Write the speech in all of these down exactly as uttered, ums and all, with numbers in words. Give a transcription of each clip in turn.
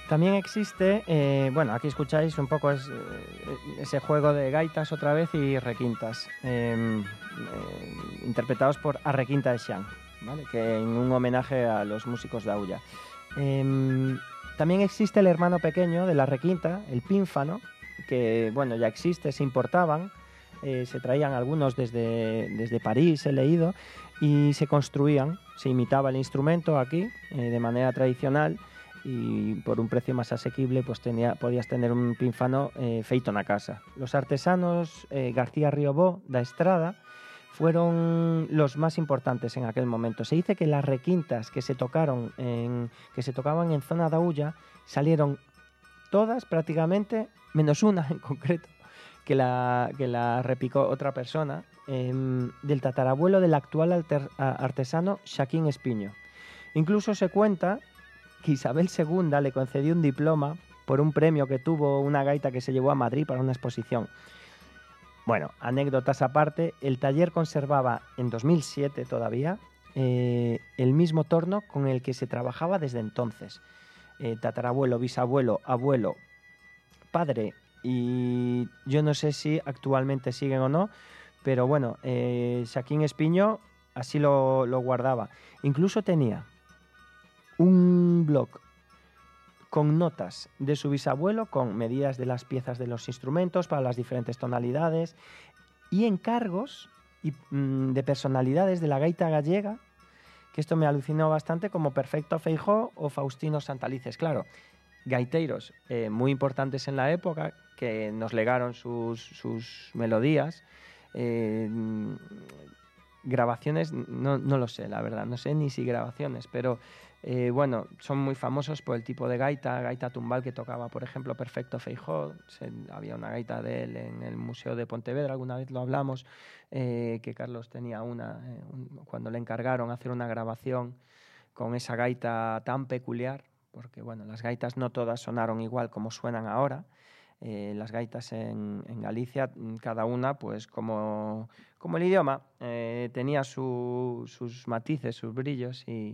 También existe, eh, bueno, aquí escucháis un poco es, eh, ese juego de gaitas otra vez y requintas, eh, eh, interpretados por Arrequinta de Xián, ¿vale? Que en un homenaje a los músicos de Aulla. Eh, también existe el hermano pequeño de la requinta, el pínfano, que bueno, ya existe, se importaban, eh, se traían algunos desde, desde París, he leído, y se construían, se imitaba el instrumento aquí eh, de manera tradicional, y por un precio más asequible pues tenía, podías tener un pínfano eh, feito na casa. Los artesanos eh, García Riobó da Estrada fueron los más importantes en aquel momento. Se dice que las requintas que se tocaron en, que se tocaban en zona de Aulla salieron todas prácticamente, menos una en concreto, que la, que la repicó otra persona, eh, del tatarabuelo del actual alter, artesano Xaquín Espiño. Incluso se cuenta que Isabel segunda le concedió un diploma por un premio que tuvo una gaita que se llevó a Madrid para una exposición. Bueno, anécdotas aparte, el taller conservaba en dos mil siete todavía eh, el mismo torno con el que se trabajaba desde entonces. Eh, tatarabuelo, bisabuelo, abuelo, padre, y yo no sé si actualmente siguen o no, pero bueno, eh, Xaquín Espiño así lo, lo guardaba. Incluso tenía un blog con notas de su bisabuelo, con medidas de las piezas de los instrumentos para las diferentes tonalidades y encargos y, mmm, de personalidades de la gaita gallega, que esto me alucinó bastante, como Perfecto Feijó o Faustino Santalices. Claro, gaiteiros eh, muy importantes en la época que nos legaron sus, sus melodías, eh, grabaciones, no, no lo sé, la verdad, no sé ni si grabaciones, pero eh, bueno, son muy famosos por el tipo de gaita, gaita tumbal que tocaba, por ejemplo, Perfecto Feijó. Se, había una gaita de él en el Museo de Pontevedra, alguna vez lo hablamos, eh, que Carlos tenía una, eh, un, cuando le encargaron hacer una grabación con esa gaita tan peculiar, porque bueno, las gaitas no todas sonaron igual como suenan ahora. Eh, las gaitas en, en Galicia, cada una, pues como, como el idioma, eh, tenía su, sus matices, sus brillos. Y,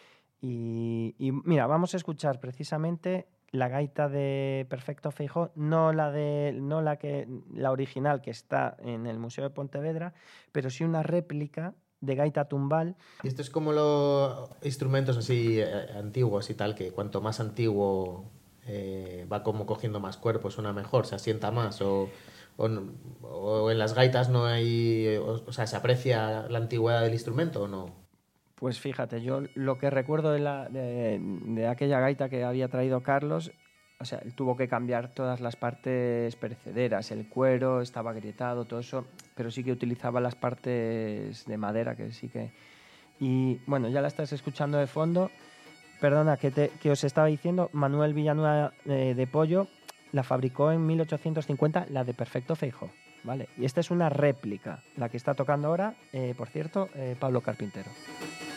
y, y mira, vamos a escuchar precisamente la gaita de Perfecto Feijó, no la de no la que la original que está en el Museo de Pontevedra, pero sí una réplica de gaita tumbal. Y esto es como los instrumentos así eh, antiguos y tal, que cuanto más antiguo eh, va como cogiendo más cuerpo, suena mejor, se asienta más, o, o, o en las gaitas no hay, o, o sea, ¿se aprecia la antigüedad del instrumento o no? Pues fíjate, yo lo que recuerdo de, la, de, de aquella gaita que había traído Carlos, o sea, él tuvo que cambiar todas las partes perecederas, el cuero estaba agrietado, todo eso, pero sí que utilizaba las partes de madera, que sí que... Y bueno, ya la estás escuchando de fondo. Perdona, que, te, que os estaba diciendo, Manuel Villanueva eh, de Pollo la fabricó en mil ochocientos cincuenta, la de Perfecto Feijó, ¿vale? Y esta es una réplica, la que está tocando ahora, eh, por cierto, eh, Pablo Carpintero.